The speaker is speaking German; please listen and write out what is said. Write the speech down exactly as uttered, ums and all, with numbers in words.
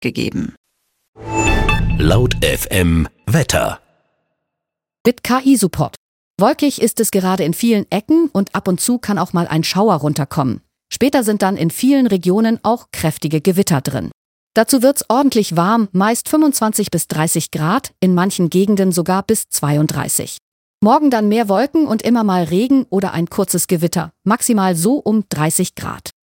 gegeben. Laut F M Wetter. Mit K I-Support. Wolkig ist es gerade in vielen Ecken und ab und zu kann auch mal ein Schauer runterkommen. Später sind dann in vielen Regionen auch kräftige Gewitter drin. Dazu wird's ordentlich warm, meist fünfundzwanzig bis dreißig Grad, in manchen Gegenden sogar bis zweiunddreißig. Morgen dann mehr Wolken und immer mal Regen oder ein kurzes Gewitter, maximal so um dreißig Grad.